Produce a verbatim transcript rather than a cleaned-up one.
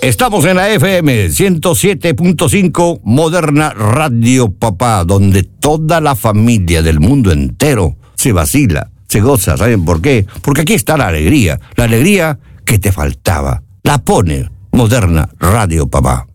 Estamos en la F M ciento siete punto cinco, Moderna Radio Papá, donde toda la familia del mundo entero se vacila, se goza. ¿Saben por qué? Porque aquí está la alegría, la alegría que te faltaba. La pone Moderna Radio Papá.